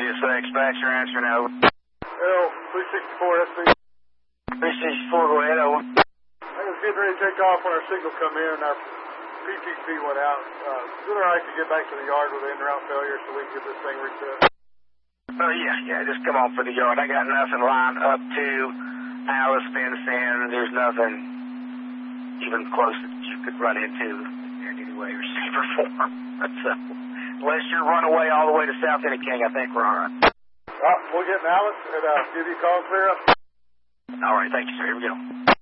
Sirius X, Baxter answering over. Hello, 364, that's me. 364, go ahead, over. I was getting ready to take off when our signal come in and our PTC went out. Is it alright to get back to the yard with in route failure so we can get this thing reset? Oh, yeah, just come on for the yard. I got nothing lined up to Alice fenced in. There's nothing even close that you could run into in any way or shape or form. So, unless you're run away all the way to South End King, I think we're all right. We'll get an Alice and give you a call and clear up. All right, thank you, sir. Here we go.